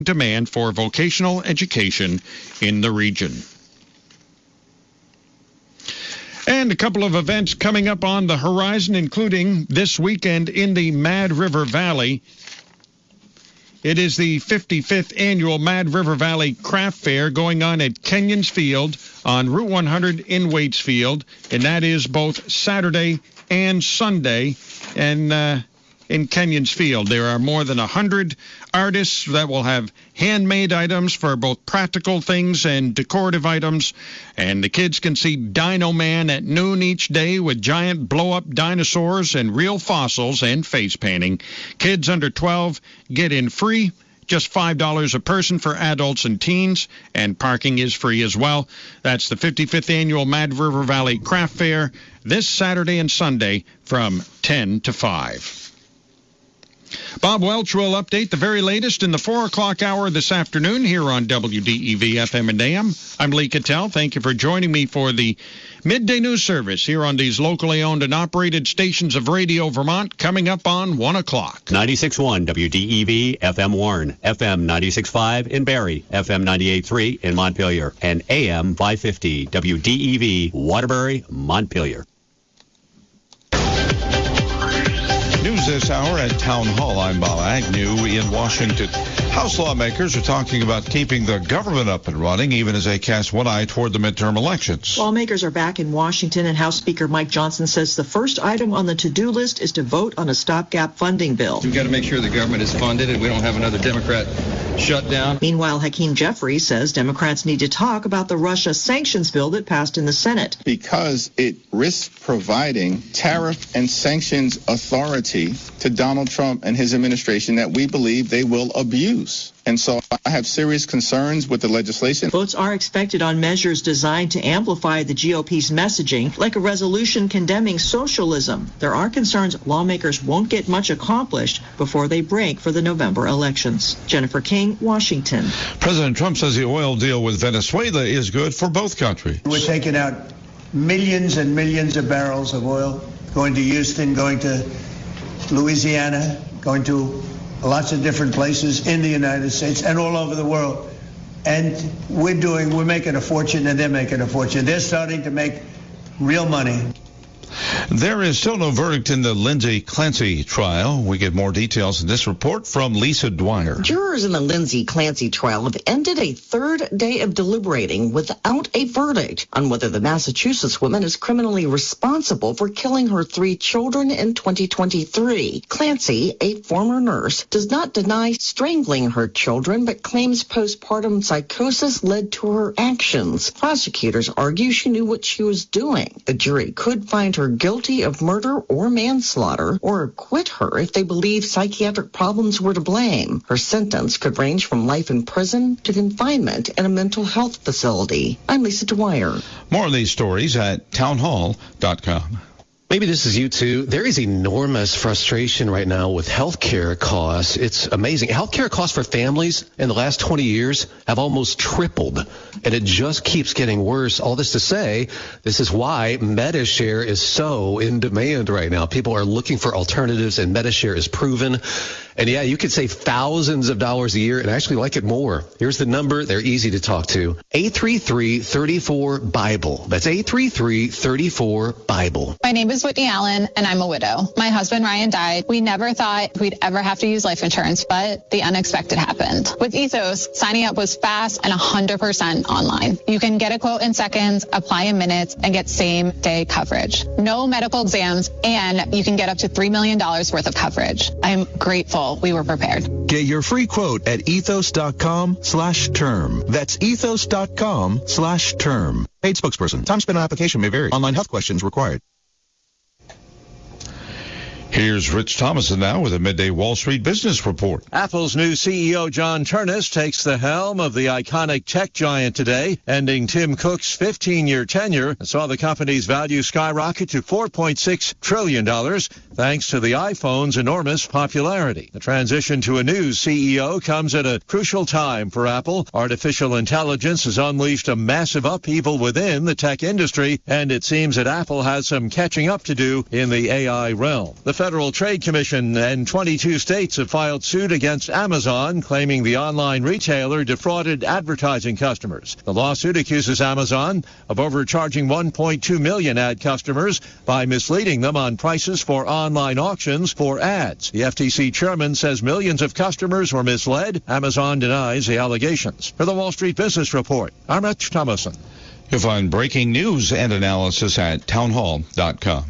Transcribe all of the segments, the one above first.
demand for vocational education in the region. And a couple of events coming up on the horizon, including this weekend in the Mad River Valley. It is the 55th annual Mad River Valley Craft Fair going on at Kenyon's Field on Route 100 in Waitsfield, and that is both Saturday and Sunday. And in Kenyon's Field, there are more than 100 artists that will have handmade items for both practical things and decorative items. And the kids can see Dino Man at noon each day with giant blow-up dinosaurs and real fossils and face painting. Kids under 12 get in free. Just $5 a person for adults and teens, and parking is free as well. That's the 55th annual Mad River Valley Craft Fair this Saturday and Sunday from 10 to 5. Bob Welch will update the very latest in the 4 o'clock hour this afternoon here on WDEV FM and AM. I'm Lee Cattell. Thank you for joining me for the midday news service here on these locally owned and operated stations of Radio Vermont, coming up on 1 o'clock. 96.1 WDEV FM Warren, FM 96.5 in Barrie, FM 98.3 in Montpelier, and AM 550 WDEV Waterbury, Montpelier. News this hour at Town Hall. I'm Bob Agnew in Washington. House lawmakers are talking about keeping the government up and running, even as they cast one eye toward the midterm elections. Lawmakers are back in Washington, and House Speaker Mike Johnson says the first item on the to-do list is to vote on a stopgap funding bill. We've got to make sure the government is funded and we don't have another Democrat shutdown. Meanwhile, Hakeem Jeffries says Democrats need to talk about the Russia sanctions bill that passed in the Senate. Because it risks providing tariff and sanctions authority to Donald Trump and his administration that we believe they will abuse. And so I have serious concerns with the legislation. Votes are expected on measures designed to amplify the GOP's messaging, like a resolution condemning socialism. There are concerns lawmakers won't get much accomplished before they break for the November elections. Jennifer King, Washington. President Trump says the oil deal with Venezuela is good for both countries. We're taking out millions and millions of barrels of oil, going to Houston, going to Louisiana, going to lots of different places in the United States and all over the world. And we're making a fortune, and they're making a fortune. They're starting to make real money. There is still no verdict in the Lindsay Clancy trial. We get more details in this report from Lisa Dwyer. Jurors in the Lindsay Clancy trial have ended a third day of deliberating without a verdict on whether the Massachusetts woman is criminally responsible for killing her 3 children in 2023. Clancy, a former nurse, does not deny strangling her children, but claims postpartum psychosis led to her actions. Prosecutors argue she knew what she was doing. The jury could find her guilty of murder or manslaughter, or acquit her if they believe psychiatric problems were to blame. Her sentence could range from life in prison to confinement in a mental health facility. I'm Lisa Dwyer. More of these stories at townhall.com. Maybe this is you too. There is enormous frustration right now with healthcare costs. It's amazing. Healthcare costs for families in the last 20 years have almost tripled, and it just keeps getting worse. All this to say, this is why Medi-Share is so in demand right now. People are looking for alternatives, and Medi-Share is proven. And yeah, you could save thousands of dollars a year and actually like it more. Here's the number. They're easy to talk to. 833-34-BIBLE. That's 833-34-BIBLE. My name is Whitney Allen, and I'm a widow. My husband, Ryan, died. We never thought we'd ever have to use life insurance, but the unexpected happened. With Ethos, signing up was fast and 100% online. You can get a quote in seconds, apply in minutes, and get same-day coverage. No medical exams, and you can get up to $3 million worth of coverage. I'm grateful we were prepared. Get your free quote at ethos.com/term. That's ethos.com/term. Paid spokesperson. Time spent on application may vary. Online health questions required. Here's Rich Thomason now with a midday Wall Street Business Report. Apple's new CEO, John Ternus, takes the helm of the iconic tech giant today, ending Tim Cook's 15-year tenure and saw the company's value skyrocket to $4.6 trillion thanks to the iPhone's enormous popularity. The transition to a new CEO comes at a crucial time for Apple. Artificial intelligence has unleashed a massive upheaval within the tech industry, and it seems that Apple has some catching up to do in the AI realm. The Federal Trade Commission and 22 states have filed suit against Amazon, claiming the online retailer defrauded advertising customers. The lawsuit accuses Amazon of overcharging 1.2 million ad customers by misleading them on prices for online auctions for ads. The FTC chairman says millions of customers were misled. Amazon denies the allegations. For the Wall Street Business Report, I'm Rich Thomason. You'll find breaking news and analysis at townhall.com.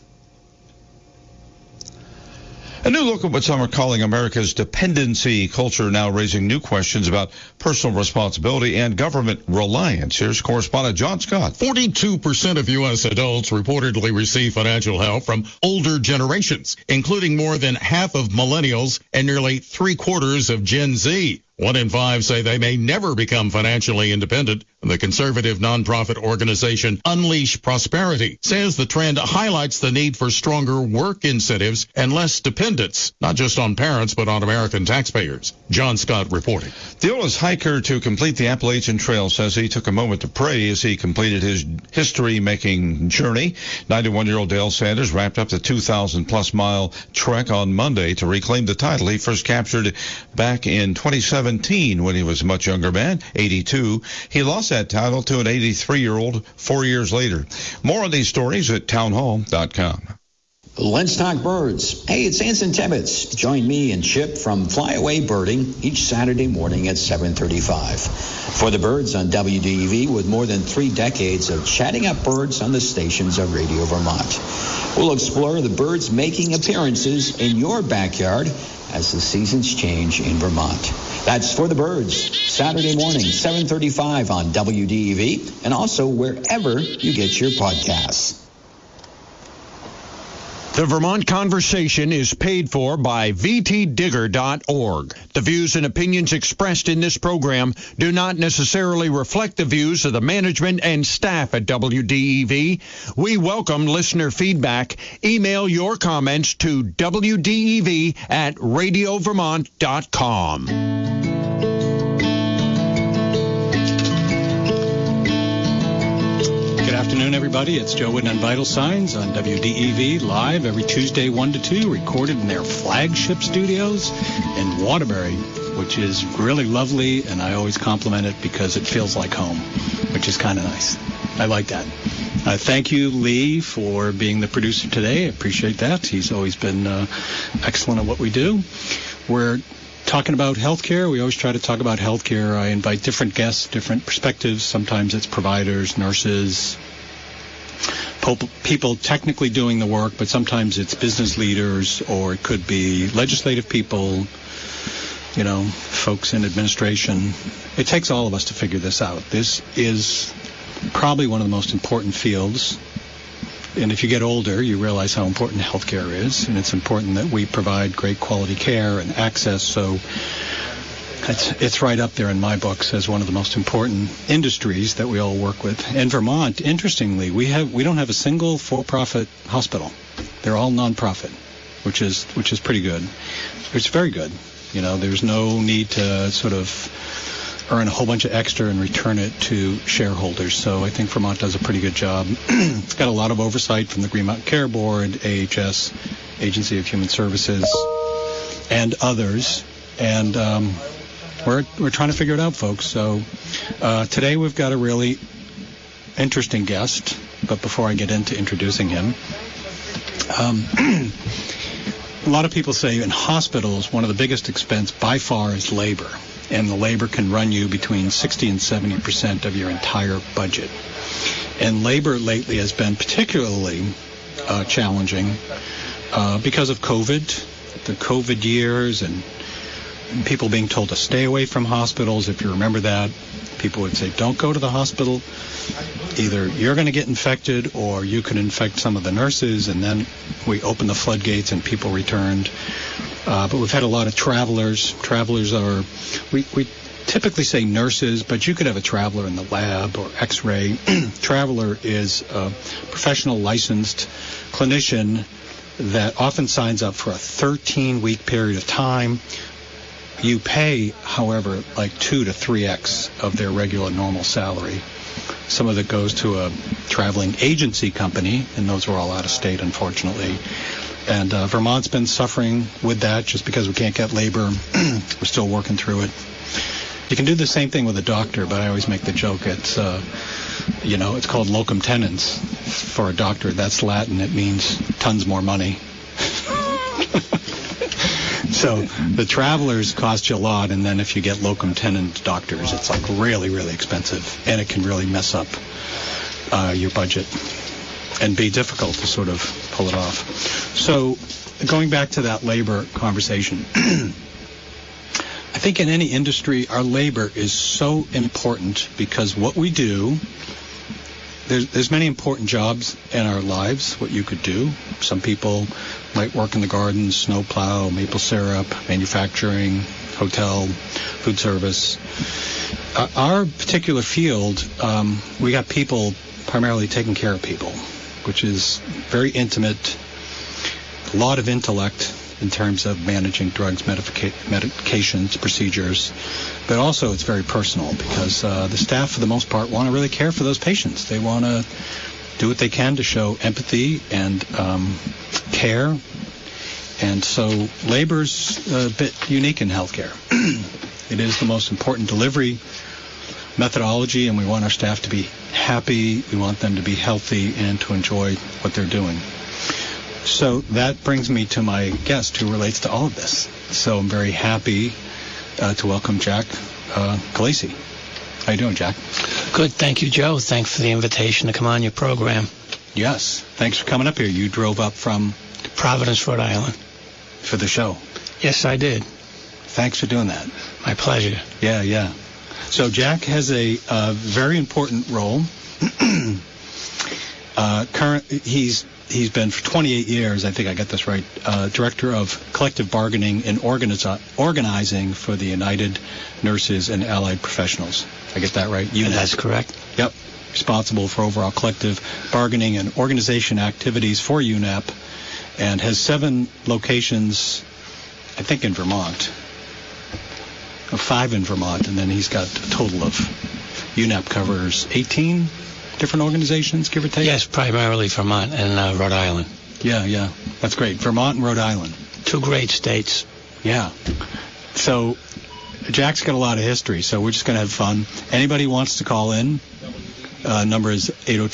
A new look at what some are calling America's dependency culture, now raising new questions about personal responsibility and government reliance. Here's correspondent John Scott. 42% of U.S. adults reportedly receive financial help from older generations, including more than half of millennials and nearly 3/4 of Gen Z. 1 in 5 say they may never become financially independent. The conservative nonprofit organization Unleash Prosperity says the trend highlights the need for stronger work incentives and less dependence, not just on parents, but on American taxpayers. John Scott reporting. The oldest hiker to complete the Appalachian Trail says he took a moment to pray as he completed his history-making journey. 91-year-old Dale Sanders wrapped up the 2,000-plus mile trek on Monday to reclaim the title he first captured back in 2017 when he was a much younger man, 82. He lost that title to an 83-year-old 4 years later. More on these stories at townhall.com. Let's talk birds. Hey, it's Anson Tibbetts. Join me and Chip from Flyaway Birding each Saturday morning at 7:35. For the birds on WDEV, with more than 3 decades of chatting up birds on the stations of Radio Vermont. We'll explore the birds making appearances in your backyard as the seasons change in Vermont. That's For the Birds, Saturday morning, 7:35 on WDEV, and also wherever you get your podcasts. The Vermont Conversation is paid for by VTDigger.org. The views and opinions expressed in this program do not necessarily reflect the views of the management and staff at WDEV. We welcome listener feedback. Email your comments to WDEV@radiovermont.com. Good afternoon, everybody. It's Joe Wooden on Vital Signs on WDEV, live every Tuesday 1 to 2, recorded in their flagship studios in Waterbury, which is really lovely, and I always compliment it because it feels like home, which is kind of nice. I like that. Thank you, Lee, for being the producer today. I appreciate that. He's always been excellent at what we do. We're talking about healthcare. We always try to talk about healthcare. I invite different guests, different perspectives. Sometimes it's providers, nurses, people technically doing the work, but sometimes it's business leaders, or it could be legislative people, folks in administration. It takes all of us to figure this out. This is probably one of the most important fields. And if you get older, you realize how important healthcare is, and it's important that we provide great quality care and access. So it's right up there in my books as one of the most important industries that we all work with. In Vermont, interestingly, we don't have a single for-profit hospital. They're all nonprofit, which is pretty good. It's very good. There's no need to sort of earn a whole bunch of extra and return it to shareholders. So I think Vermont does a pretty good job. It's got a lot of oversight from the Green Mountain Care Board, AHS, Agency of Human Services, and others. And we're trying to figure it out, folks. So today we've got a really interesting guest. But before I get into introducing him, a lot of people say in hospitals, one of the biggest expense by far is labor. And the labor can run you between 60 and 70% of your entire budget. And labor lately has been particularly challenging because of COVID, the COVID years, and people being told to stay away from hospitals. If you remember that, people would say, don't go to the hospital. Either you're going to get infected or you can infect some of the nurses. And then we opened the floodgates and people returned. But we've had a lot of travelers. Travelers are, we typically say nurses, but you could have a traveler in the lab or x-ray. Traveler is a professional licensed clinician that often signs up for a 13-week period of time. You pay, however, like 2 to 3x of their regular normal salary. Some of it goes to a traveling agency company, and those are all out of state, unfortunately. And Vermont's been suffering with that just because we can't get labor. We're still working through it. You can do the same thing with a doctor, but I always make the joke. It's called locum tenens for a doctor. That's Latin. It means tons more money. So the travelers cost you a lot, and then if you get locum tenens doctors, it's like really, really expensive, and it can really mess up your budget and be difficult to sort of pull it off. So going back to that labor conversation, I think in any industry, our labor is so important because what we do, there's many important jobs in our lives, what you could do. Some people might work in the garden, snow plow, maple syrup, manufacturing, hotel, food service. Our particular field, we got people primarily taking care of people, which is very intimate, a lot of intellect in terms of managing drugs, medications, procedures, but also it's very personal because the staff, for the most part, want to really care for those patients. They want to do what they can to show empathy and care, and so labor's a bit unique in healthcare. It is the most important delivery methodology, and we want our staff to be happy, we want them to be healthy, and to enjoy what they're doing. So that brings me to my guest who relates to all of this. So I'm very happy to welcome Jack Galeese. How you doing, Jack? Good, thank you, Joe. Thanks for the invitation to come on your program. Yes, thanks for coming up here. You drove up from Providence, Rhode Island. For the show? Yes, I did. Thanks for doing that. My pleasure. Yeah. So Jack has a very important role. He's been for 28 years, I think I got this right, Director of Collective Bargaining and Organizing for the United Nurses and Allied Professionals. I get that right? UNAP. That's correct. Yep. Responsible for overall collective bargaining and organization activities for UNAP, and has 7 locations, I think, in Vermont. 5 in Vermont, and then he's got a total of UNAP covers 18 different organizations, give or take? Yes, primarily Vermont and Rhode Island. Yeah. That's great. Vermont and Rhode Island. 2 great states. Yeah. So Jack's got a lot of history, so we're just going to have fun. Anybody wants to call in, number is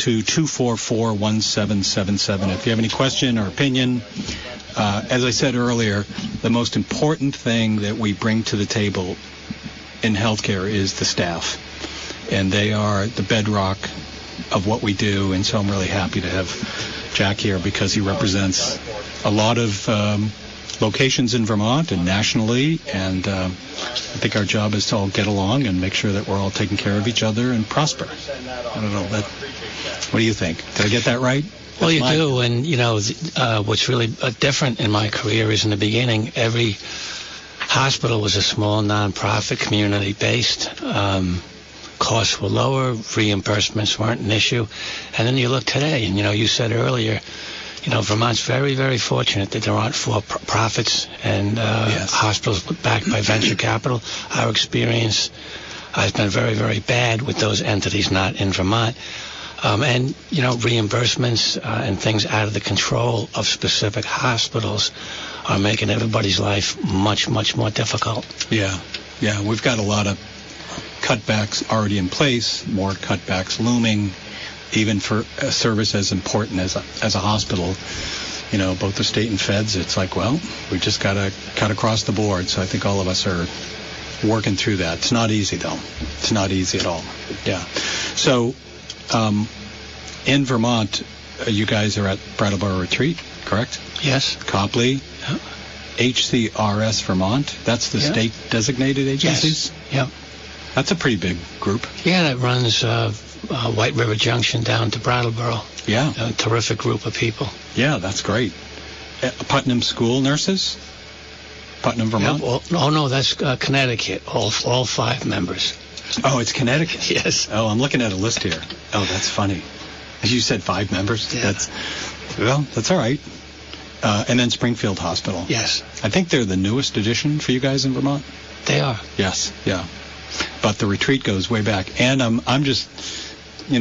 802-244-1777. If you have any question or opinion, as I said earlier, the most important thing that we bring to the table in healthcare is the staff, and they are the bedrock of what we do, and so I'm really happy to have Jack here because he represents a lot of locations in Vermont and nationally, and I think our job is to all get along and make sure that we're all taking care of each other and prosper. I don't know, what do you think? Did I get that right? Well, you do, and what's really different in my career is in the beginning, every hospital was a small nonprofit, community-based. Costs were lower, reimbursements weren't an issue, and then you look today, and you said earlier, Vermont's very, very fortunate that there aren't for-profits and hospitals backed by venture capital. Our experience has been very, very bad with those entities not in Vermont. And reimbursements and things out of the control of specific hospitals are making everybody's life much, much more difficult. Yeah. We've got a lot of cutbacks already in place, more cutbacks looming, even for a service as important as a hospital. Both the state and feds, it's like, well, we just got to cut across the board. So I think all of us are working through that. It's not easy, though. It's not easy at all. Yeah. So in Vermont, you guys are at Brattleboro Retreat, correct? Yes. Copley, HCRS Vermont. That's the state-designated agencies? Yes. Yeah. That's a pretty big group. Yeah, that runs White River Junction down to Brattleboro. Yeah. A terrific group of people. Yeah, that's great. Putnam School nurses? Putnam, Vermont? Yeah, no, that's Connecticut, all 5 members. Oh, it's Connecticut? Yes. Oh, I'm looking at a list here. Oh, that's funny. You said 5 members? Yeah. That's all right. And then Springfield Hospital. Yes. I think they're the newest addition for you guys in Vermont. They are. Yes, yeah. But the retreat goes way back. And I'm just,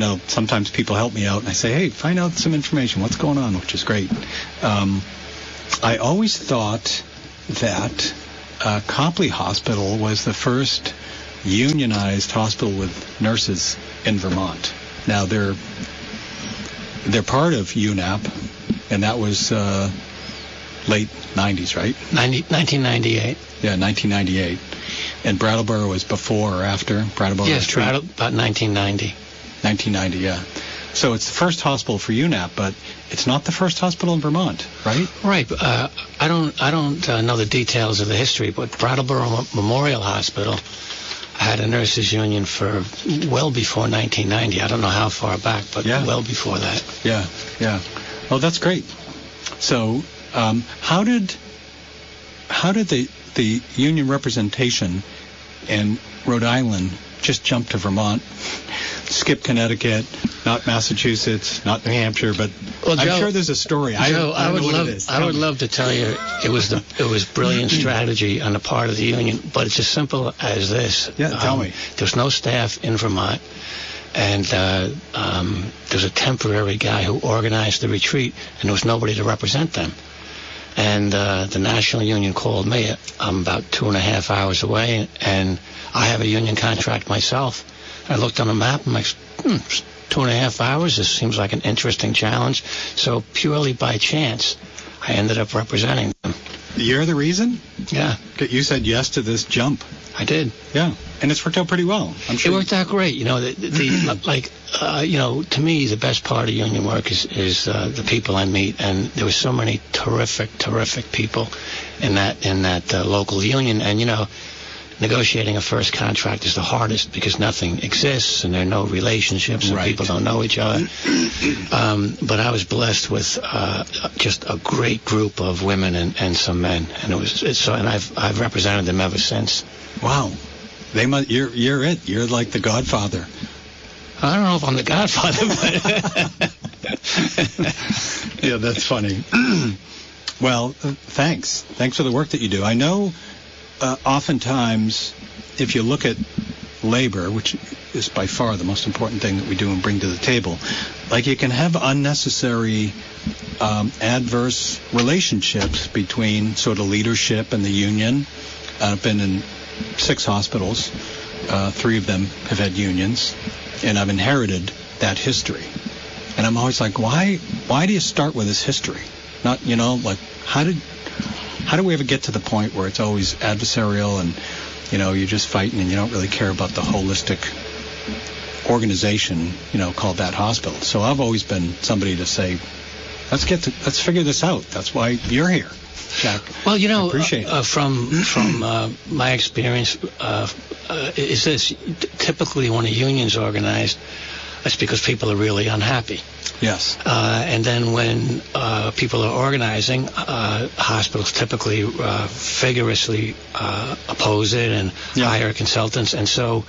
sometimes people help me out, and I say, hey, find out some information. What's going on? Which is great. I always thought that Copley Hospital was the first unionized hospital with nurses in Vermont. Now they're part of UNAP, and that was late 90s, right? 1998. Yeah, 1998. And Brattleboro was before or after Brattleboro? Yes, about 1990. 1990, yeah. So it's the first hospital for UNAP, but it's not the first hospital in Vermont, right? Right. I don't know the details of the history, but Brattleboro Memorial Hospital had a nurses union for well before 1990. I don't know how far back, but well before that. Yeah, yeah. Oh, that's great. So, how did the union representation in Rhode Island just jump to Vermont, skip Connecticut, not Massachusetts, not New Hampshire, but well, Joe, I'm sure there's a story. Joe, I would love to tell you it was brilliant strategy on the part of the union, but it's as simple as this. Yeah, tell me. There's no staff in Vermont, and there's a temporary guy who organized the retreat, and there was nobody to represent them. And the National Union called me. I'm about 2.5 hours away, and I have a union contract myself. I looked on the map, and I'm like, 2.5 hours, this seems like an interesting challenge. So purely by chance, I ended up representing them. You're the reason? Yeah. You said yes to this jump. I did. Yeah, and it's worked out pretty well. I'm sure. It worked out great. You know, to me, the best part of union work is the people I meet, and there were so many terrific people in that local union, and you know, negotiating a first contract is the hardest because nothing exists and there are no relationships and people don't know each other. But I was blessed with just a great group of women and some men, and I've represented them ever since. Wow, you're it. You're like the Godfather. I don't know if I'm the Godfather, but yeah, that's funny. Well, thanks for the work that you do. I know. Oftentimes, if you look at labor, which is by far the most important thing that we do and bring to the table, like you can have unnecessary adverse relationships between sort of leadership and the union. I've been in 6 hospitals. 3 of them have had unions, and I've inherited that history. And I'm always like, why do you start with this history? Not, like, how do we ever get to the point where it's always adversarial and, you're just fighting and you don't really care about the holistic organization, called that hospital? So I've always been somebody to say, let's figure this out. That's why you're here, Jack. Well, I appreciate it. From my experience, is this typically when a union's organized, that's because people are really unhappy. Yes. And then when people are organizing, hospitals typically vigorously oppose it and hire consultants. And so,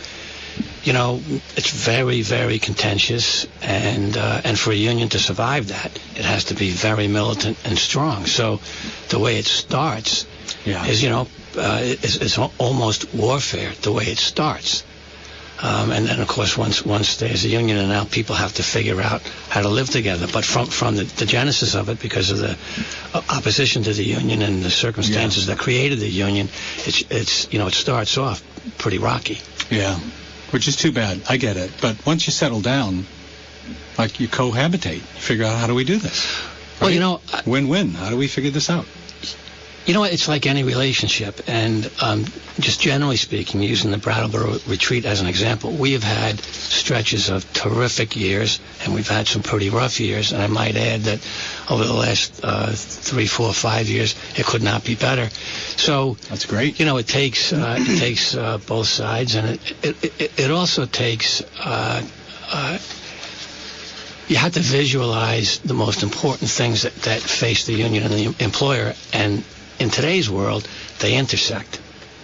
it's very, very contentious. And for a union to survive that, it has to be very militant and strong. So the way it starts is, it's almost warfare, the way it starts. And then, of course, once there's a union, and now people have to figure out how to live together. But from the genesis of it, because of the opposition to the union and the circumstances that created the union, it starts off pretty rocky. Yeah, which is too bad. I get it. But once you settle down, like you cohabitate, you figure out, how do we do this? Right? Well, win-win. How do we figure this out? You know what? It's like any relationship, and just generally speaking, using the Brattleboro retreat as an example, we have had stretches of terrific years, and we've had some pretty rough years, and I might add that over the last 3, 4, 5 years, it could not be better. So that's great. It takes both sides, and it also takes you have to visualize the most important things that face the union and the employer, and in today's world, they intersect.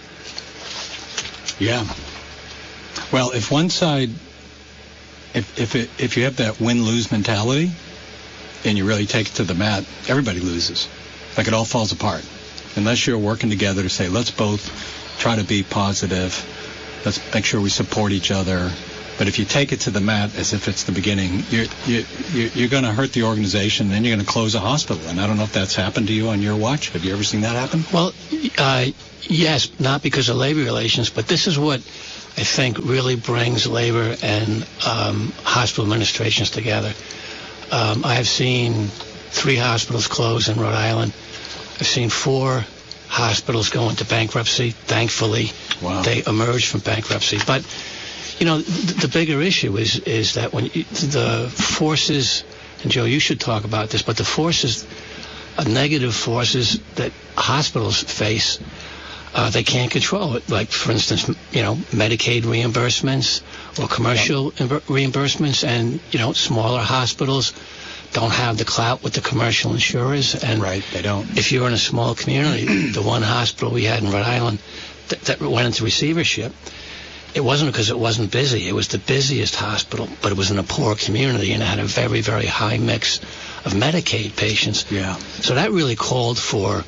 Yeah. Well, if one side, if you have that win-lose mentality, and you really take it to the mat, everybody loses. Like it all falls apart. Unless you're working together to say, let's both try to be positive. Let's make sure we support each other. But if you take it to the mat as if it's the beginning, you're going to hurt the organization, then you're going to close a hospital. And I don't know if that's happened to you on your watch. Have you ever seen that happen? Well, yes, not because of labor relations, but this is what I think really brings labor and hospital administrations together. I have seen 3 hospitals close in Rhode Island. I've seen 4 hospitals go into bankruptcy. Thankfully, they emerged from bankruptcy. But you know, the bigger issue is that when the forces, and Joe, you should talk about this, but the forces, negative forces that hospitals face, they can't control it. Like, for instance, you know, Medicaid reimbursements or commercial reimbursements, and, you know, smaller hospitals don't have the clout with the commercial insurers. And they don't. If you're in a small community, the one hospital we had in Rhode Island that went into receivership, it wasn't because it wasn't busy. It was the busiest hospital, but it was in a poor community, and it had a very, very high mix of Medicaid patients. Yeah. So that really called for,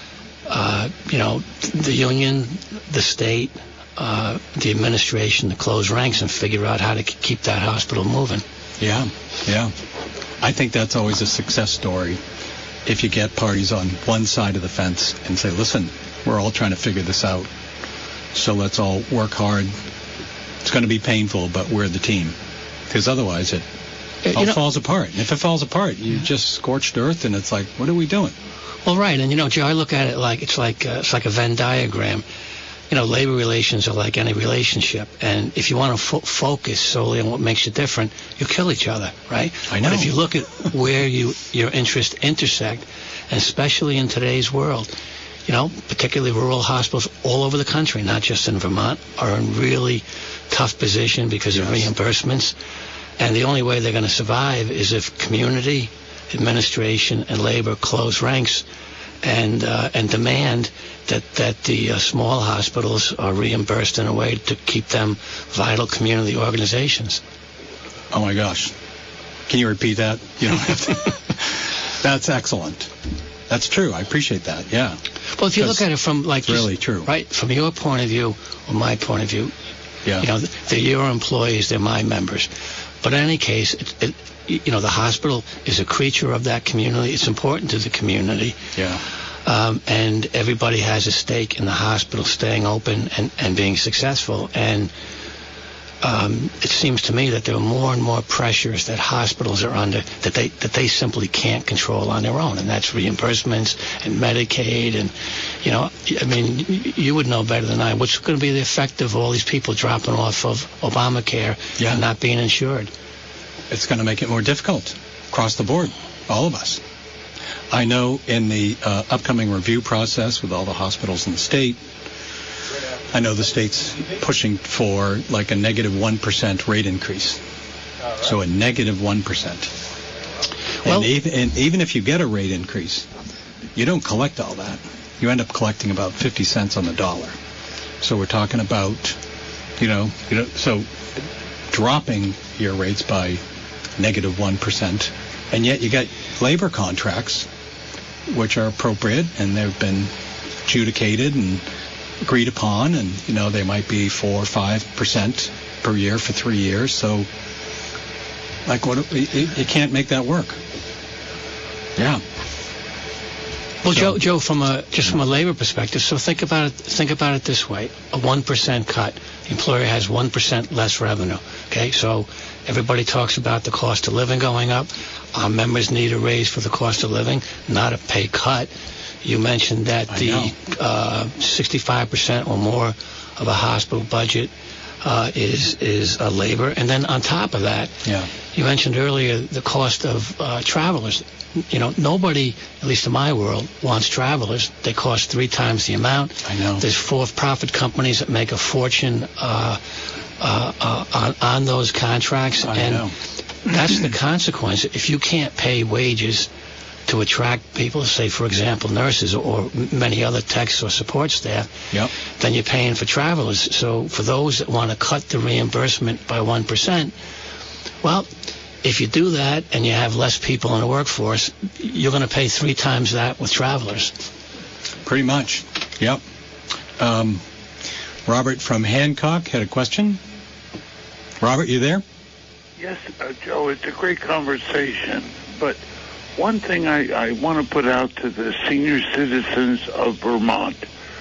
you know, the union, the state, the administration to close ranks and figure out how to keep that hospital moving. Yeah, yeah. I think that's always a success story. If you get parties on one side of the fence and say, listen, we're all trying to figure this out, so let's all work hard. It's going to be painful, but we're the team. Because otherwise it all falls apart. And if it falls apart, you just scorched earth, and it's like, what are we doing? Well, right. And, you know, Joe, I look at it like it's like a Venn diagram. You know, labor relations are like any relationship. And if you want to focus solely on what makes you different, you kill each other, right? I know. But if you look at where your interests intersect, and especially in today's world, you know, particularly rural hospitals all over the country, not just in Vermont, are in really tough position because of reimbursements. And the only way they're going to survive is if community, administration, and labor close ranks and demand that the small hospitals are reimbursed in a way to keep them vital community organizations. Oh, my gosh. Can you repeat that? You don't have to. That's excellent. That's true. I appreciate that. Yeah. Well, if you look at it from like really true, right? From your point of view or my point of view, you know, they're your employees, they're my members. But in any case, you know, the hospital is a creature of that community. It's important to the community. Yeah. And everybody has a stake in the hospital staying open and being successful. And it seems to me that there are more and more pressures that hospitals are under that they simply can't control on their own, and that's reimbursements and Medicaid. And, you know, I mean, you would know better than I. What's going to be the effect of all these people dropping off of Obamacare and not being insured? It's going to make it more difficult across the board, all of us. I know in the upcoming review process with all the hospitals in the state, I know the state's pushing for like a negative 1% rate increase. So a negative 1%. Well, and even if you get a rate increase, you don't collect all that. You end up collecting about 50 cents on the dollar. So we're talking about, you know, so dropping your rates by negative 1%. And yet you get labor contracts, which are appropriate, and they've been adjudicated and agreed upon, and, you know, they might be 4 or 5% per year for 3 years. So, like, you can't make that work. Yeah. Well, so, Joe, from a labor perspective, so think about it this way: a 1% cut, the employer has 1% less revenue. Okay, so everybody talks about the cost of living going up. Our members need a raise for the cost of living, not a pay cut. You mentioned that the 65% or more of a hospital budget is labor, and then on top of that, you mentioned earlier the cost of travelers. You know, nobody, at least in my world, wants travelers. They cost 3 times the amount. I know. There's for-profit companies that make a fortune on those contracts, and that's the consequence. If you can't pay wages to attract people, say, for example, nurses or many other techs or support staff, then you're paying for travelers. So for those that want to cut the reimbursement by 1%, well, if you do that and you have less people in the workforce, you're going to pay 3 times that with travelers. Pretty much, yep. Robert from Hancock had a question. Robert, you there? Yes, Joe, it's a great conversation, but one thing I want to put out to the senior citizens of Vermont.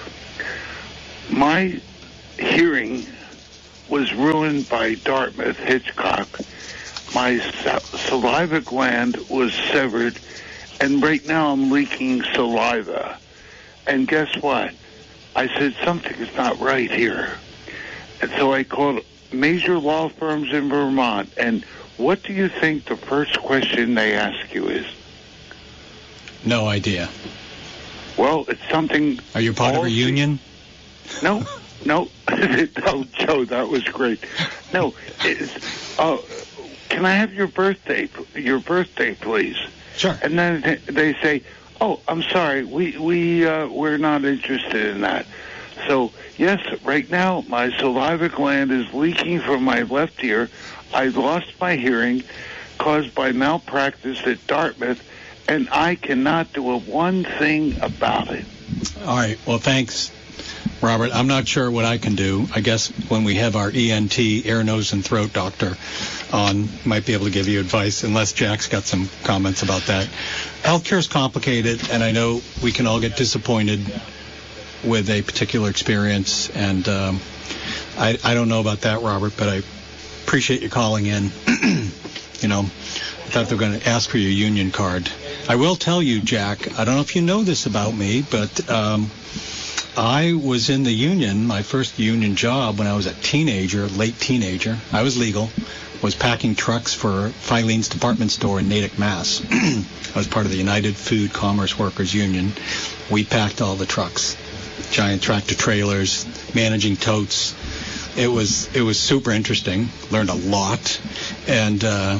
My hearing was ruined by Dartmouth Hitchcock. My saliva gland was severed, and right now I'm leaking saliva. And guess what? I said something is not right here. And so I called major law firms in Vermont, and what do you think the first question they ask you is? No idea. Well, it's something... Are you part of a union? No. No, Joe, that was great. No, can I have your birthday, please? Sure. And then they say, oh, I'm sorry, we're not interested in that. So, yes, right now my saliva gland is leaking from my left ear. I lost my hearing caused by malpractice at Dartmouth, and I cannot do one thing about it. All right, well, thanks, Robert. I'm not sure what I can do. I guess when we have our ENT, ear, nose, and throat doctor on, might be able to give you advice, unless Jack's got some comments about that. Healthcare is complicated, and I know we can all get disappointed with a particular experience, and I don't know about that, Robert, but I appreciate you calling in. You know, I thought they were going to ask for your union card. I will tell you, Jack, I don't know if you know this about me, but I was in the union, my first union job when I was a teenager, late teenager. I was legal, was packing trucks for Filene's department store in Natick, Mass. I was part of the United Food Commerce Workers Union. We packed all the trucks, giant tractor trailers, managing totes. It was super interesting. Learned a lot, and the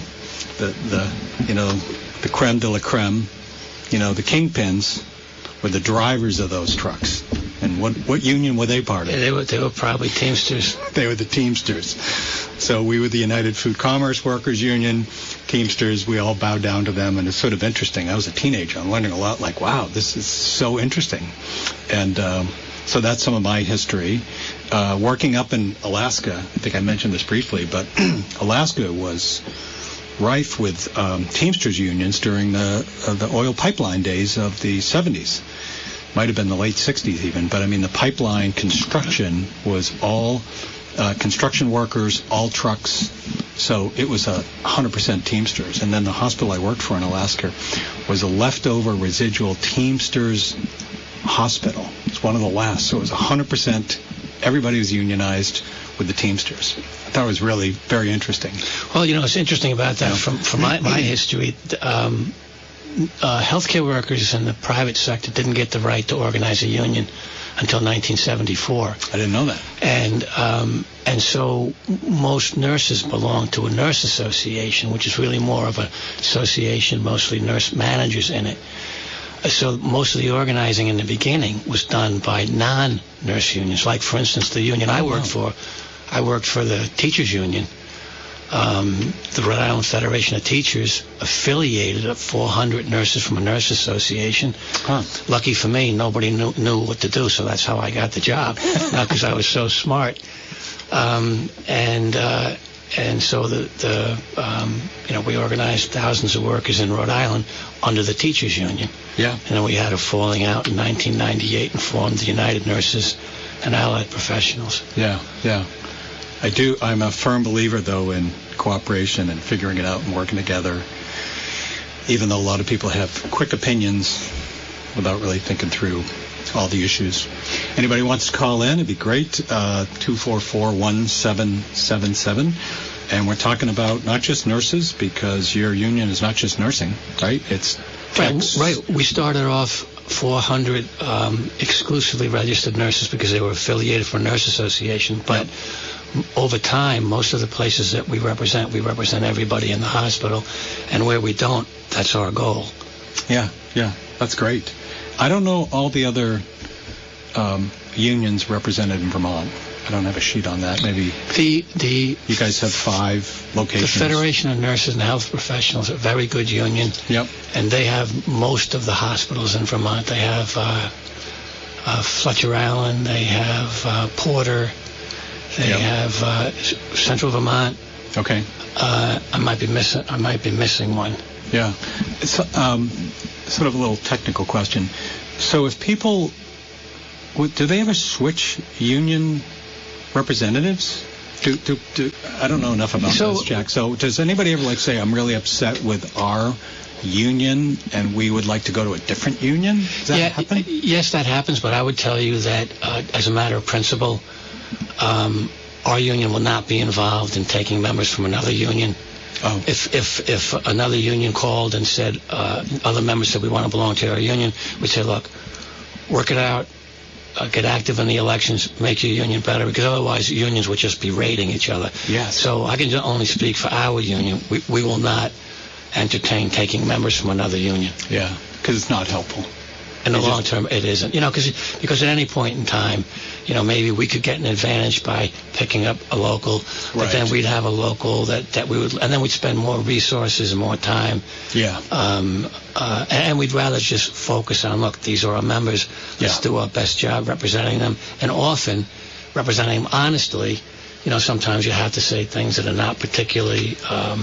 creme de la creme, the kingpins were the drivers of those trucks. And what union were they part of? They were probably Teamsters. They were the Teamsters. So we were the United Food Commerce Workers Union, Teamsters. We all bowed down to them, and it's sort of interesting. I was a teenager. I'm learning a lot. Like, wow, this is so interesting. And so that's some of my history. Working up in Alaska, I think I mentioned this briefly, but Alaska was rife with Teamsters unions during the oil pipeline days of the 70s. Might have been the late 60s even, but I mean the pipeline construction was all construction workers, all trucks, so it was 100% Teamsters. And then the hospital I worked for in Alaska was a leftover residual Teamsters hospital. It's one of the last, so it was 100%, everybody was unionized with the Teamsters. I thought it was really very interesting. Well, it's interesting about that from my history. Healthcare workers in the private sector didn't get the right to organize a union until 1974. I didn't know that. And so most nurses belong to a nurse association, which is really more of an association, mostly nurse managers in it. So most of the organizing in the beginning was done by non-nurse unions. Like, for instance, the union I worked for the teachers union. The Rhode Island Federation of Teachers affiliated 400 nurses from a nurse association. Lucky for me, nobody knew what to do, so that's how I got the job. Not because I was so smart. And so we organized thousands of workers in Rhode Island under the teachers union. Yeah. And then we had a falling out in 1998 and formed the United Nurses and Allied Professionals. Yeah. I'm a firm believer, though, in cooperation and figuring it out and working together, even though a lot of people have quick opinions without really thinking through all the issues. Anybody wants to call in, it'd be great, 244-1777. And we're talking about not just nurses, because your union is not just nursing, right? It's techs. Right. We started off 400 exclusively registered nurses because they were affiliated for a nurse association, but over time, most of the places that we represent everybody in the hospital, and where we don't, that's our goal. Yeah, that's great. I don't know all the other unions represented in Vermont. I don't have a sheet on that. Maybe you guys have 5 locations. The Federation of Nurses and Health Professionals is a very good union. Yep. And they have most of the hospitals in Vermont. They have Fletcher Allen. They have Porter. They have Central Vermont. Okay. I might be missing one. Yeah. It's sort of a little technical question. So if people, do they ever switch union representatives? I don't know enough about this, Jack. So does anybody ever say, I'm really upset with our union and we would like to go to a different union? Does that happen? Yes, that happens, but I would tell you that as a matter of principle, our union will not be involved in taking members from another union. Oh. If another union called and said, other members said we want to belong to our union, we'd say, look, work it out, get active in the elections, make your union better, because otherwise unions would just be raiding each other. Yes. So I can only speak for our union. We will not entertain taking members from another union. Yeah, because it's not helpful. In the long term, it isn't. Because at any point in time, maybe we could get an advantage by picking up a local, but then we'd have a local that we would, and then we'd spend more resources and more time. Yeah. And we'd rather just focus on, look, these are our members. Let's do our best job representing them, and often representing them honestly. Sometimes you have to say things that are not particularly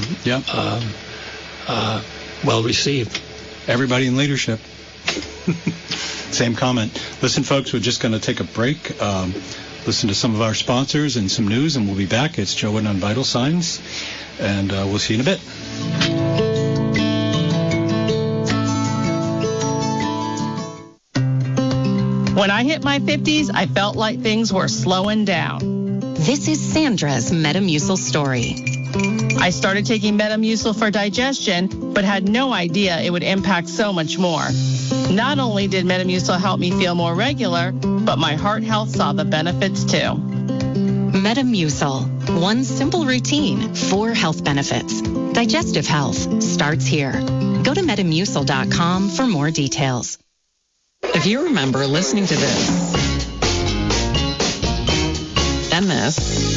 well received. Everybody in leadership. Same comment. Listen, folks, we're just going to take a break, listen to some of our sponsors and some news, and we'll be back. It's Joe Wooden on Vital Signs, and we'll see you in a bit. When I hit my 50s, I felt like things were slowing down. This is Sandra's Metamucil story. I started taking Metamucil for digestion, but had no idea it would impact so much more. Not only did Metamucil help me feel more regular, but my heart health saw the benefits too. Metamucil, one simple routine, 4 health benefits. Digestive health starts here. Go to Metamucil.com for more details. If you remember listening to this, and this,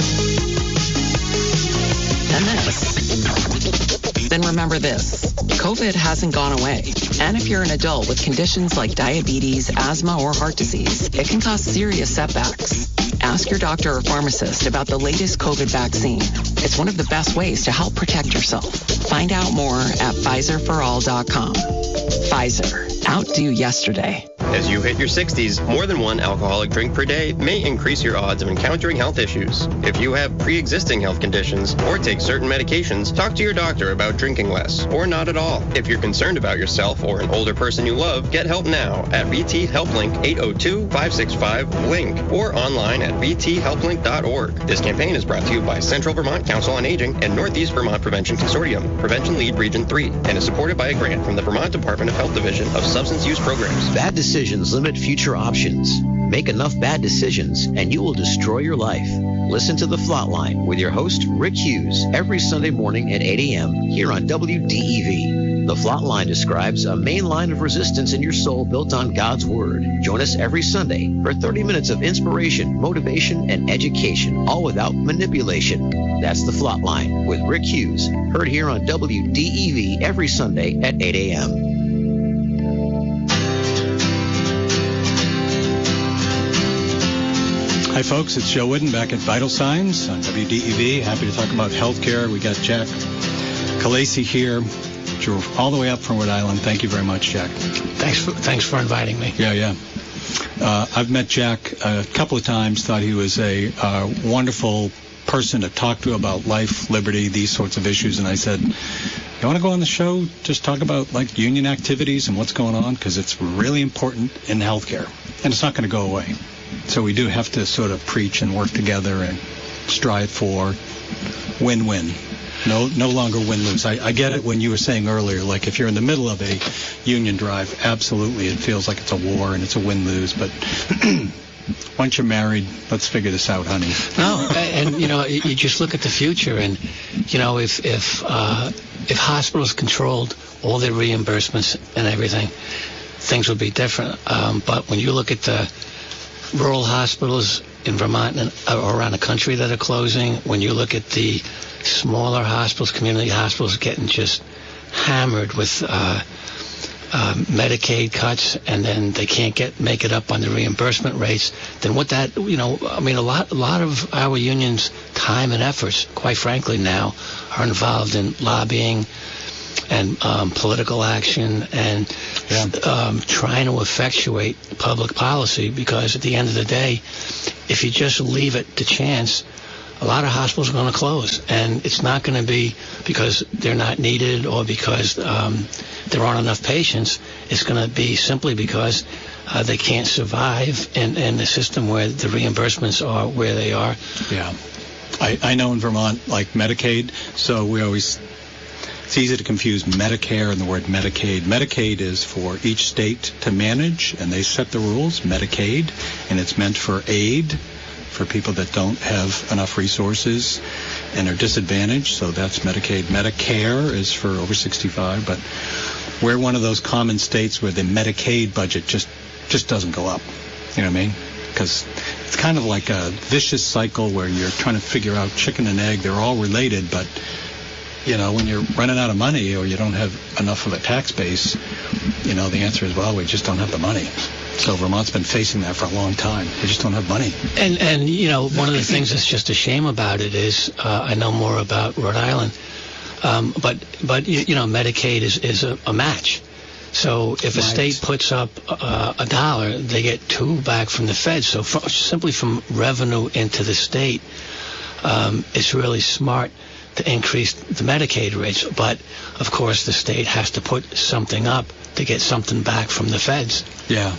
and this, then remember this. COVID hasn't gone away. And if you're an adult with conditions like diabetes, asthma, or heart disease, it can cause serious setbacks. Ask your doctor or pharmacist about the latest COVID vaccine. It's one of the best ways to help protect yourself. Find out more at PfizerForAll.com. Pfizer. Outdo yesterday. As you hit your 60s, more than one alcoholic drink per day may increase your odds of encountering health issues. If you have pre-existing health conditions or take certain medications, talk to your doctor about drinking less or not at all. If you're concerned about yourself or an older person you love, get help now at VT HelpLink 802-565-LINK or online at vthelplink.org. This campaign is brought to you by Central Vermont Council on Aging and Northeast Vermont Prevention Consortium, Prevention Lead Region 3, and is supported by a grant from the Vermont Department of Health Division of Substance Use Programs. Bad decisions limit future options. Make enough bad decisions and you will destroy your life. Listen to The Flatline with your host, Rick Hughes, every Sunday morning at 8 a.m. here on WDEV. The Flatline describes a main line of resistance in your soul built on God's Word. Join us every Sunday for 30 minutes of inspiration, motivation, and education, all without manipulation. That's The Flatline with Rick Hughes, heard here on WDEV every Sunday at 8 a.m. Hi, folks. It's Joe Wooden back at Vital Signs on WDEV. Happy to talk about healthcare. We got Jack Kalasi here, drove all the way up from Rhode Island. Thank you very much, Jack. Thanks for inviting me. Yeah. I've met Jack a couple of times. Thought he was a wonderful person to talk to about life, liberty, these sorts of issues. And I said, you want to go on the show, just talk about like union activities and what's going on, because it's really important in healthcare, and it's not going to go away. So we do have to sort of preach and work together and strive for win-win. No longer win-lose. I get it when you were saying earlier, like if you're in the middle of a union drive, absolutely it feels like it's a war and it's a win-lose. But once you're married, let's figure this out, honey. No, and you just look at the future, and if hospitals controlled all their reimbursements and everything, things would be different. But when you look at the rural hospitals in Vermont and around the country that are closing, when you look at the smaller hospitals, community hospitals getting just hammered with Medicaid cuts, and then they can't make it up on the reimbursement rates, then what that, I mean, a lot of our union's time and efforts, quite frankly now, are involved in lobbying and political action and trying to effectuate public policy, because at the end of the day, if you just leave it to chance, a lot of hospitals are going to close, and it's not going to be because they're not needed or because there aren't enough patients. It's going to be simply because they can't survive in the system where the reimbursements are where they are. Yeah. I know in Vermont, like Medicaid, so it's easy to confuse Medicare and the word Medicaid. Medicaid is for each state to manage, and they set the rules, Medicaid, and it's meant for aid for people that don't have enough resources and are disadvantaged, so that's Medicaid. Medicare is for over 65, but we're one of those common states where the Medicaid budget just doesn't go up. You know what I mean? Because it's kind of like a vicious cycle where you're trying to figure out chicken and egg. They're all related, but when you're running out of money or you don't have enough of a tax base, the answer is, well, we just don't have the money. So Vermont's been facing that for a long time. They just don't have money. And one of the things that's just a shame about it is I know more about Rhode Island, but Medicaid is a match. So if a state puts up $1, they get $2 back from the feds. So simply from revenue into the state, it's really smart to increase the Medicaid rates. But, of course, the state has to put something up to get something back from the feds. Yeah.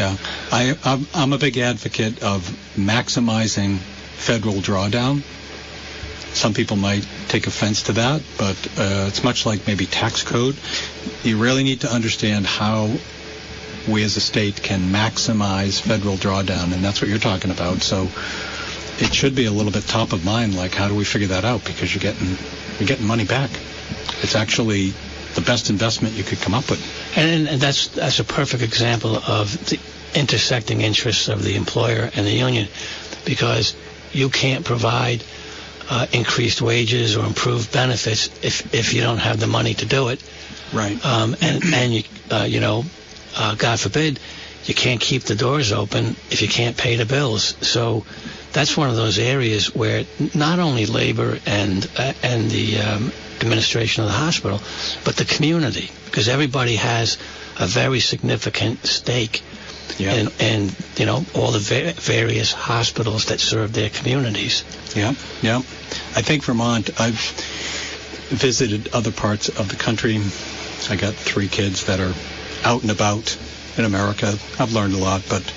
I'm a big advocate of maximizing federal drawdown. Some people might take offense to that, but it's much like maybe tax code. You really need to understand how we as a state can maximize federal drawdown, and that's what you're talking about. So it should be a little bit top of mind, like how do we figure that out? Because you're getting money back. It's actually the best investment you could come up with. And that's a perfect example of the intersecting interests of the employer and the union, because you can't provide increased wages or improved benefits if you don't have the money to do it. Right. And you God forbid, you can't keep the doors open if you can't pay the bills. So that's one of those areas where not only labor and the administration of the hospital, but the community, because everybody has a very significant stake in all the various hospitals that serve their communities. Yeah. I think Vermont, I've visited other parts of the country. I got 3 kids that are out and about in America. I've learned a lot, but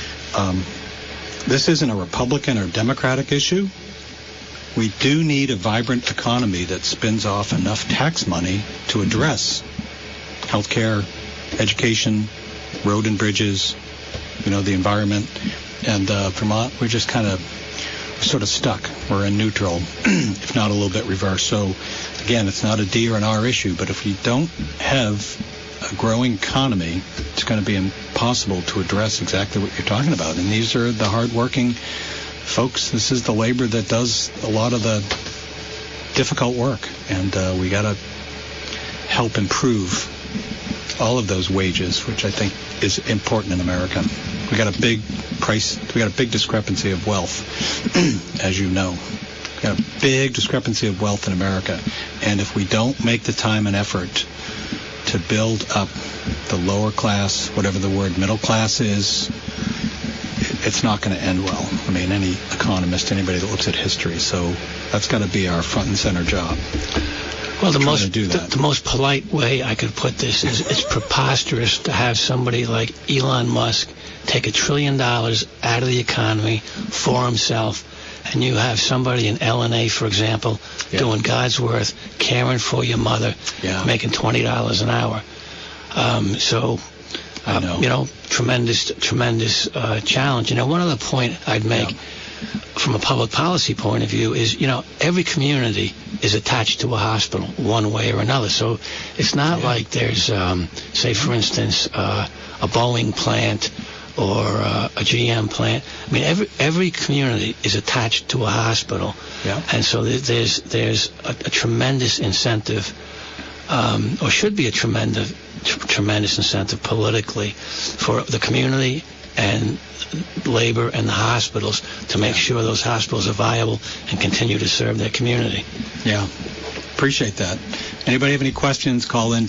this isn't a Republican or Democratic issue. We do need a vibrant economy that spins off enough tax money to address healthcare, education, road and bridges, the environment. And Vermont, we're just sort of stuck. We're in neutral, if not a little bit reversed. So, again, it's not a D or an R issue, but if you don't have a growing economy, it's going to be impossible to address exactly what you're talking about. And these are the hardworking folks. This is the labor that does a lot of the difficult work, and we got to help improve all of those wages, which I think is important in America. We got a big discrepancy of wealth, as you know. We got a big discrepancy of wealth in America, and if we don't make the time and effort to build up the lower class, whatever the word middle class is, it's not going to end well. I mean, any economist, anybody that looks at history. So that's got to be our front and center job. Well, the most polite way I could put this is it's preposterous to have somebody like Elon Musk take $1 trillion out of the economy for himself, and you have somebody in LNA, for example, doing God's worth, caring for your mother, making $20 an hour. I know. Tremendous challenge. One other point I'd make from a public policy point of view is, every community is attached to a hospital one way or another. So it's not like there's, say, for instance, a Boeing plant or a GM plant. I mean, every community is attached to a hospital. Yeah. And so there's a tremendous incentive, or should be a tremendous tremendous incentive politically for the community and labor and the hospitals to make sure those hospitals are viable and continue to serve their community. Yeah. Appreciate that. Anybody have any questions? Call in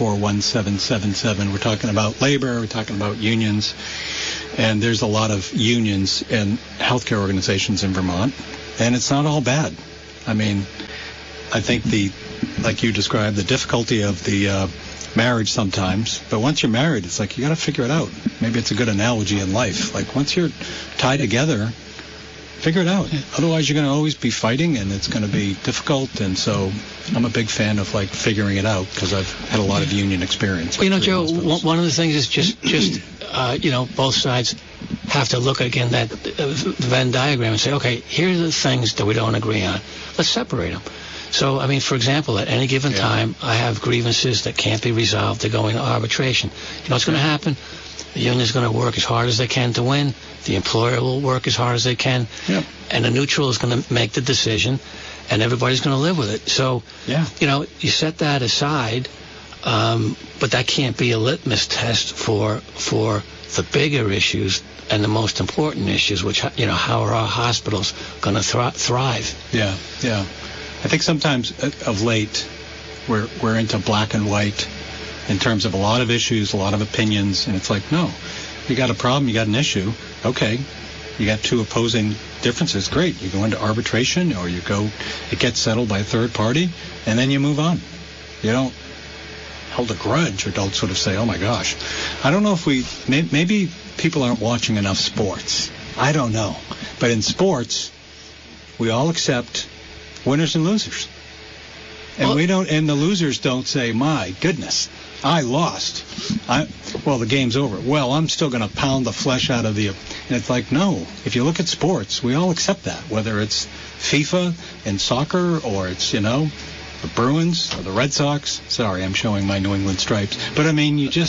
244-1777. We're talking about labor. We're talking about unions. And there's a lot of unions and healthcare organizations in Vermont. And it's not all bad. I mean, I think like you described, the difficulty of the marriage sometimes. But once you're married, it's like you got to figure it out. Maybe it's a good analogy in life. Like once you're tied together, figure it out. Otherwise, you're going to always be fighting, and it's going to be difficult. And so I'm a big fan of, like, figuring it out because I've had a lot of union experience. Well, you know, Joe, one of the things is just both sides have to look again that Venn diagram and say, okay, here are the things that we don't agree on. Let's separate them. So, I mean, for example, at any given time, I have grievances that can't be resolved. They're going to arbitration. You know what's going to happen? The union's going to work as hard as they can to win. The employer will work as hard as they can. Yep. And the neutral is going to make the decision, and everybody's going to live with it. So, you know, you set that aside, but that can't be a litmus test for the bigger issues and the most important issues, which, you know, how are our hospitals going to thrive? Yeah. I think sometimes of late we're into black and white in terms of a lot of issues, a lot of opinions, and it's like, no, you got a problem, you got an issue, okay, you got two opposing differences, great, you go into arbitration or it gets settled by a third party, and then you move on. You don't hold a grudge or don't sort of say, oh my gosh. I don't know if maybe people aren't watching enough sports. I don't know. But in sports, we all accept winners and losers. And and the losers don't say, my goodness, I lost. The game's over. Well, I'm still going to pound the flesh out of and it's like, no. If you look at sports, we all accept that, whether it's FIFA and soccer or it's, you know, the Bruins or the Red Sox. Sorry, I'm showing my New England stripes. But, I mean, you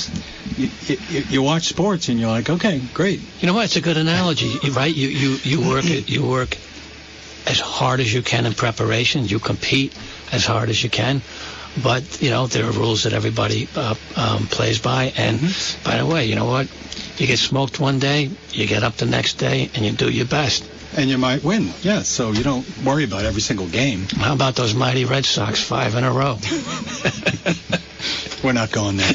watch sports and you're like, okay, great. You know what? It's a good analogy, right? You work as hard as you can in preparation. You compete as hard as you can. But, you know, there are rules that everybody plays by. And, by the way, you know what? You get smoked one day, you get up the next day, and you do your best. And you might win, yeah, so you don't worry about every single game. How about those mighty Red Sox, 5 in a row? We're not going there.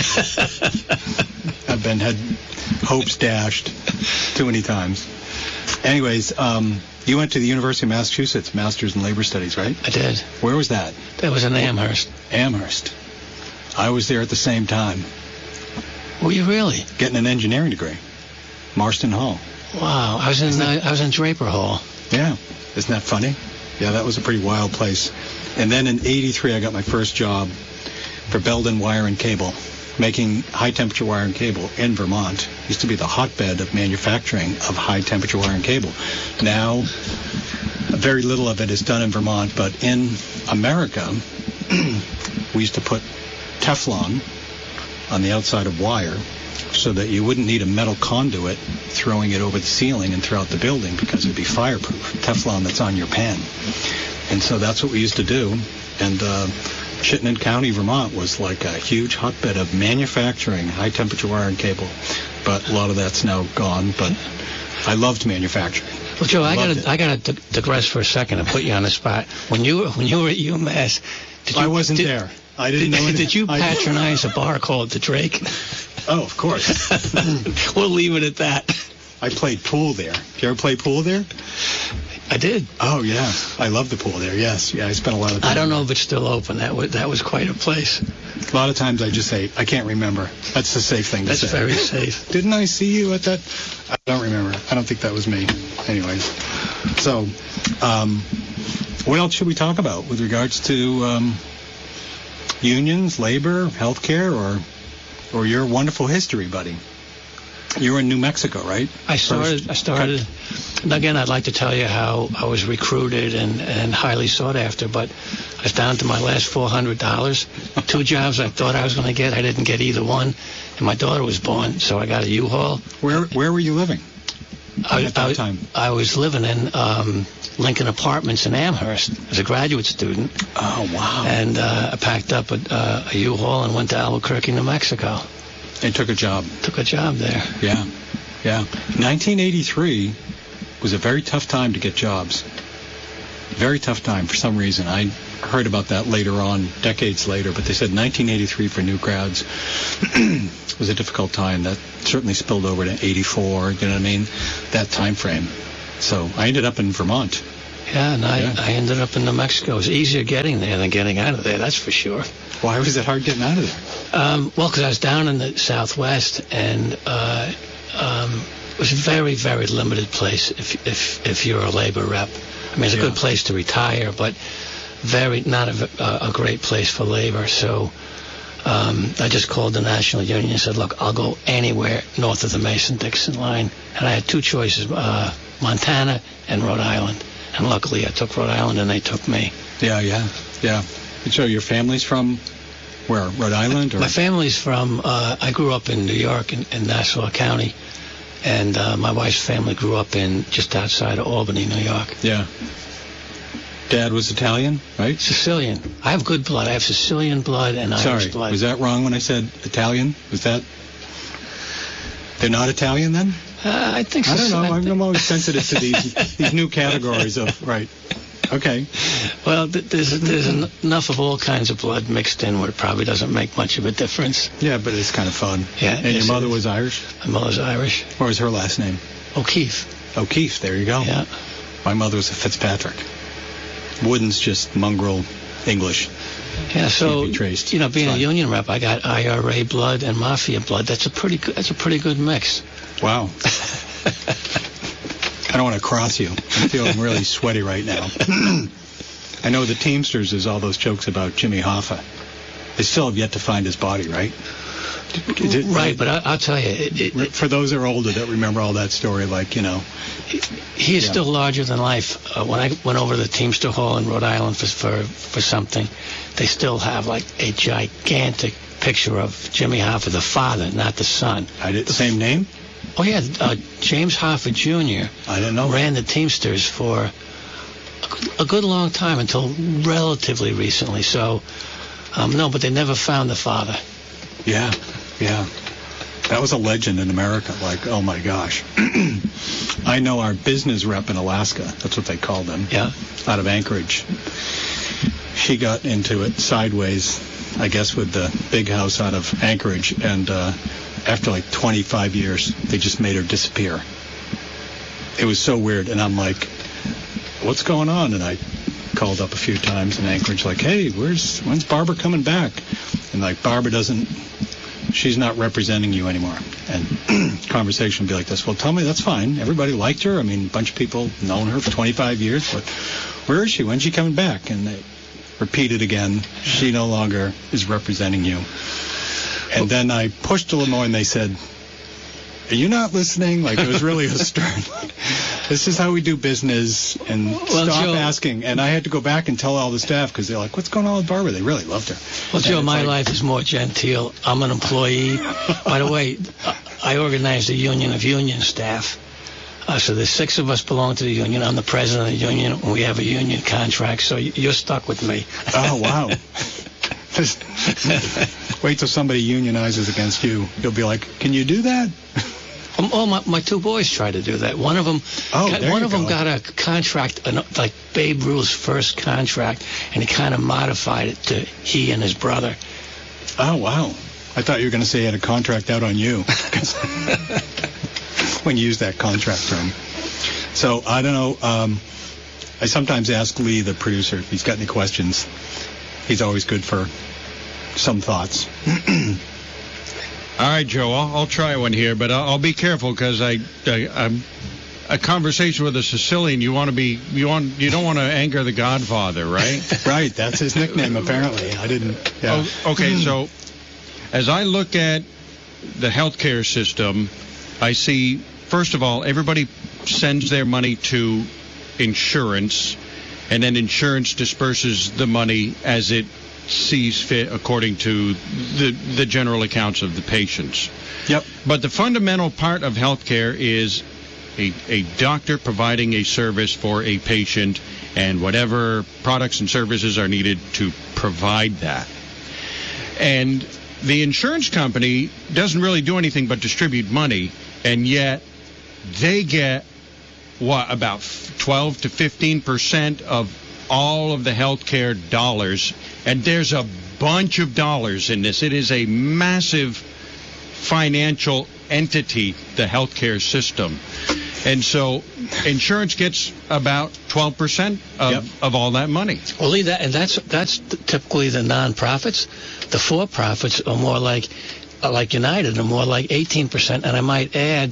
I've had hopes dashed too many times. Anyways, you went to the University of Massachusetts, Master's in Labor Studies, right? I did. Where was that? That was in Amherst. Amherst. I was there at the same time. Were you really? Getting an engineering degree. Marston Hall. Wow, I was in Draper Hall. Yeah, isn't that funny? Yeah, that was a pretty wild place. And then in '83, I got my first job for Belden Wire and Cable, making high-temperature wire and cable in Vermont. It used to be the hotbed of manufacturing of high-temperature wire and cable. Now, very little of it is done in Vermont, but in America, we used to put Teflon on the outside of wire so that you wouldn't need a metal conduit throwing it over the ceiling and throughout the building because it would be fireproof. Teflon that's on your pan. And so that's what we used to do. And Chittenden County, Vermont was like a huge hotbed of manufacturing high-temperature wire and cable. But a lot of that's now gone. But I loved manufacturing. Well, Joe, I gotta digress for a second and put you on the spot. When you were at UMass, I wasn't there. I didn't know anything. Did you patronize a bar called the Drake? Oh, of course. We'll leave it at that. I played pool there. Did you ever play pool there? I did. Oh, yeah. I love the pool there, yes. Yeah, I spent a lot of time. I don't know if it's still open. That was quite a place. A lot of times I just say, I can't remember. That's the safe thing to say. That's very safe. Didn't I see you at that? I don't remember. I don't think that was me. Anyways. So, what else should we talk about with regards to unions, labor, healthcare, or your wonderful history, buddy? You were in New Mexico, right? I started. And again, I'd like to tell you how I was recruited and highly sought after, but I was down to my last $400. 2 jobs I thought I was going to get, I didn't get either one. And my daughter was born, so I got a U-Haul. Where were you living? at that time? I was living in Lincoln Apartments in Amherst as a graduate student. Oh, wow. And I packed up a U-Haul and went to Albuquerque, New Mexico. And took a job. Took a job there. Yeah. 1983 was a very tough time to get jobs. Very tough time for some reason. I heard about that later on, decades later, but they said 1983 for new grads was a difficult time. That certainly spilled over to 84, you know what I mean? That time frame. So I ended up in Vermont. Yeah, and I ended up in New Mexico. It was easier getting there than getting out of there, that's for sure. Why was it hard getting out of there? Well, because I was down in the Southwest, and it was a very, very limited place if you're a labor rep. I mean, it's a good place to retire, but not a great place for labor. So I just called the National Union and said, look, I'll go anywhere north of the Mason-Dixon line. And I had two choices, Montana and Rhode Island. And luckily I took Rhode Island and they took me. Yeah. So your family's from where, Rhode Island? Or? My family's from, I grew up in New York in Nassau County. And my wife's family grew up just outside of Albany, New York. Yeah. Dad was Italian, right? Sicilian. I have good blood. I have Sicilian blood and Irish blood. Sorry, was that wrong when I said Italian? Was that... They're not Italian then? I think so. I don't know. I'm always sensitive to these new categories of... Right. Okay. Well, there's enough of all kinds of blood mixed in where it probably doesn't make much of a difference. Yeah, but it's kind of fun. Yeah. And your mother was Irish? My mother's Irish. What was her last name? O'Keefe. O'Keefe, there you go. Yeah. My mother was a Fitzpatrick. Wooden's just mongrel English. Yeah, so, being a union rep, I got IRA blood and Mafia blood. That's a pretty good mix. Wow. I don't want to cross you. I'm feeling really sweaty right now. I know the Teamsters is all those jokes about Jimmy Hoffa. They still have yet to find his body, right? Right, but I'll tell you. For those that are older that remember all that story, He is still larger than life. When I went over to the Teamster Hall in Rhode Island for something, they still have a gigantic picture of Jimmy Hoffa, the father, not the son. Same name? Oh, yeah. James Hoffa Jr. I didn't know. Ran the Teamsters for a good long time until relatively recently. So, no, but they never found the father. Yeah. That was a legend in America. Oh, my gosh. I know our business rep in Alaska. That's what they called them. Yeah. Out of Anchorage. She got into it sideways, I guess, with the big house out of Anchorage. And after 25 years, they just made her disappear. It was so weird. And I'm like, what's going on? And I called up a few times in Anchorage, hey, when's Barbara coming back? And Barbara she's not representing you anymore. And conversation would be like this. Well, tell me, that's fine. Everybody liked her. I mean, a bunch of people known her for 25 years. But where is she? When's she coming back? And they repeated again, she no longer is representing you. And then I pushed a little more, and they said, are you not listening? It was really a stern. This is how we do business, and stop asking. And I had to go back and tell all the staff, because they're like, what's going on with Barbara? They really loved her. Well, Joe, my life is more genteel. I'm an employee. By the way, I organized a union of union staff. So there's 6 of us belong to the union. I'm the president of the union, and we have a union contract, so you're stuck with me. Oh, wow. Wait till somebody unionizes against you. You'll be like, can you do that? Oh, my 2 boys tried to do that. One of them got a contract, like Babe Ruth's first contract, and he kind of modified it to he and his brother. Oh, wow. I thought you were going to say he had a contract out on you. When you use that contract term. So, I don't know. I sometimes ask Lee, the producer, if he's got any questions. He's always good for some thoughts. All right, Joe, I'll try one here, but I'll be careful, because I'm a conversation with a Sicilian. You don't want to anger the Godfather, right? Right, that's his nickname apparently. I didn't. Yeah. Okay, so as I look at the healthcare system, I see, first of all, everybody sends their money to insurance, and then insurance disperses the money as it sees fit according to the general accounts of the patients. Yep. But the fundamental part of healthcare is a doctor providing a service for a patient and whatever products and services are needed to provide that. And the insurance company doesn't really do anything but distribute money, and yet they get, about 12 to 15% of all of the healthcare dollars, and there's a bunch of dollars in this. It is a massive financial entity, the healthcare system. And so insurance gets about 12% of all that money. Well, Lee, that's typically the nonprofits. The for-profits are more like United, are more like 18%. And I might add,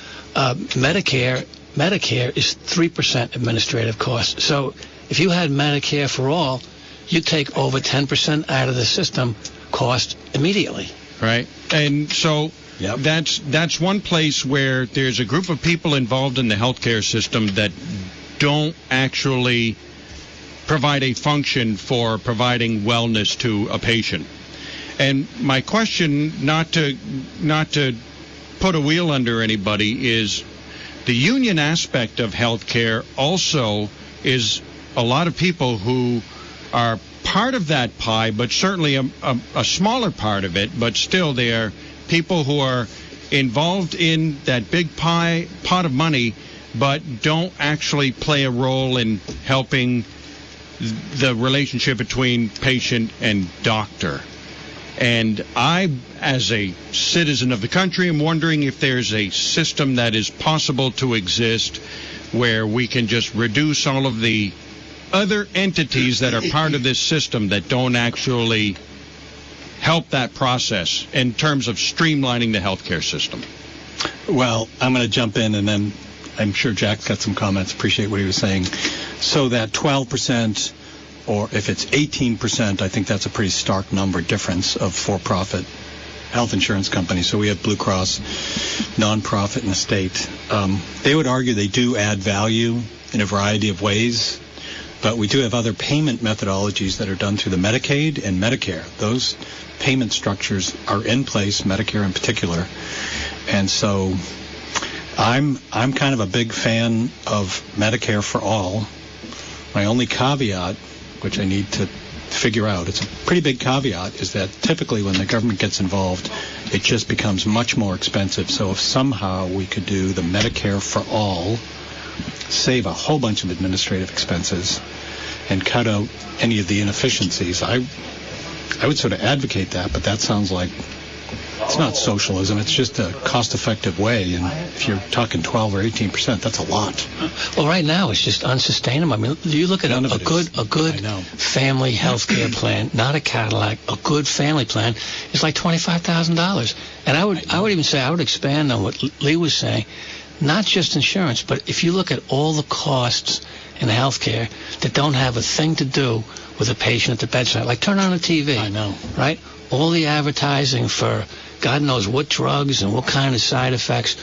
Medicare is 3% administrative costs. So if you had Medicare for all, you take over 10% out of the system cost immediately. Right. And so that's one place where there's a group of people involved in the healthcare system that don't actually provide a function for providing wellness to a patient. And my question, not to put a wheel under anybody, is the union aspect of healthcare also is a lot of people who are part of that pie, but certainly a smaller part of it, but still they are people who are involved in that big pot of money, but don't actually play a role in helping the relationship between patient and doctor. And I, as a citizen of the country, am wondering if there's a system that is possible to exist where we can just reduce all of the other entities that are part of this system that don't actually help that process in terms of streamlining the healthcare system. Well, I'm going to jump in, and then I'm sure Jack's got some comments. Appreciate what he was saying. So that 12%, or if it's 18%, I think that's a pretty stark number difference of for-profit health insurance companies. So we have Blue Cross, nonprofit in the state. They would argue they do add value in a variety of ways, but we do have other payment methodologies that are done through the Medicaid and Medicare. Those payment structures are in place, Medicare in particular. And so I'm kind of a big fan of Medicare for all. My only caveat, which I need to figure out, it's a pretty big caveat, is that typically when the government gets involved, it just becomes much more expensive. So if somehow we could do the Medicare for all, save a whole bunch of administrative expenses, and cut out any of the inefficiencies, I would sort of advocate that, but that sounds like it's not socialism. It's just a cost-effective way, and if you're talking 12 or 18%, that's a lot. Well, right now it's just unsustainable. I mean, you look at a good family health care plan, not a Cadillac, a good family plan is like $25,000. And I would even say I would expand on what Lee was saying, not just insurance, but if you look at all the costs in health care that don't have a thing to do with a patient at the bedside, like turn on a TV. I know. Right? All the advertising for God knows what drugs and what kind of side effects.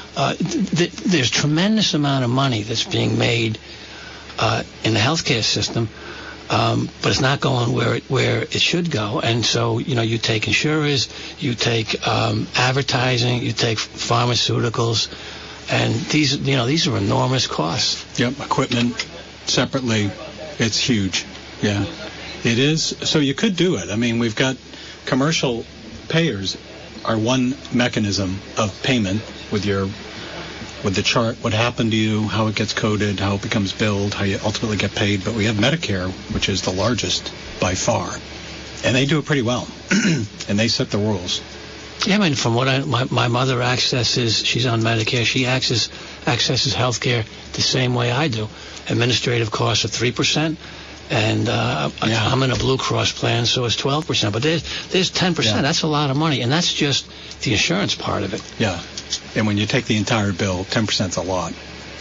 There's tremendous amount of money that's being made in the healthcare system, but it's not going where it should go. And so, you take insurers, you take advertising, you take pharmaceuticals, and these are enormous costs. Yep, equipment separately, it's huge. Yeah, it is. So you could do it. I mean, we've got commercial payers are one mechanism of payment with the chart, what happened to you, how it gets coded, how it becomes billed, how you ultimately get paid. But we have Medicare, which is the largest by far, and they do it pretty well, and they set the rules. Yeah, I mean, from what my mother accesses, she's on Medicare. She accesses health care the same way I do. Administrative costs are 3%. And I'm in a Blue Cross plan, so it's 12%. But there's 10%. Yeah. That's a lot of money, and that's just the insurance part of it. Yeah, and when you take the entire bill, 10% is a lot.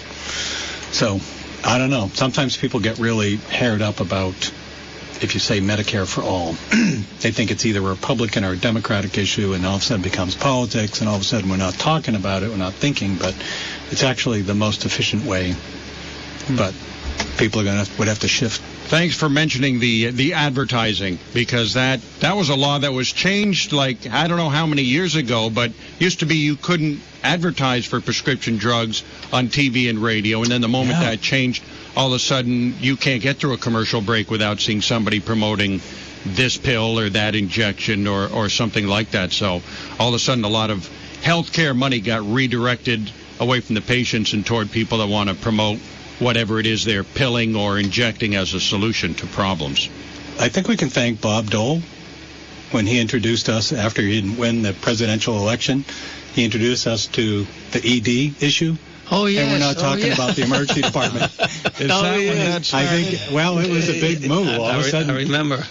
So I don't know. Sometimes people get really haired up about if you say Medicare for all. They think it's either a Republican or a Democratic issue, and all of a sudden it becomes politics, and all of a sudden we're not talking about it, we're not thinking, but it's actually the most efficient way. But people would have to shift. Thanks for mentioning the advertising, because that was a law that was changed like I don't know how many years ago, but used to be you couldn't advertise for prescription drugs on TV and radio, and then the moment that changed, all of a sudden you can't get through a commercial break without seeing somebody promoting this pill or that injection or something like that. So all of a sudden a lot of healthcare money got redirected away from the patients and toward people that want to promote whatever it is they're pilling or injecting as a solution to problems. I think we can thank Bob Dole when he introduced us after he didn't win the presidential election. He introduced us to the ED issue. Oh, yes. And we're not talking about the emergency department. Is that when that's I think, well, it was a big move. All of a sudden, I remember.